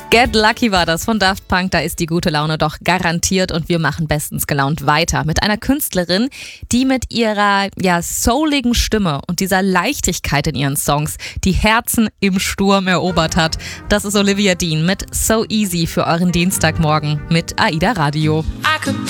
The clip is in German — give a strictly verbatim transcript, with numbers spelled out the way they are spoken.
Get Lucky war das von Daft Punk, da ist die gute Laune doch garantiert und wir machen bestens gelaunt weiter mit einer Künstlerin, die mit ihrer ja souligen Stimme und dieser Leichtigkeit in ihren Songs die Herzen im Sturm erobert hat. Das ist Olivia Dean mit So Easy für euren Dienstagmorgen mit AIDA Radio. I could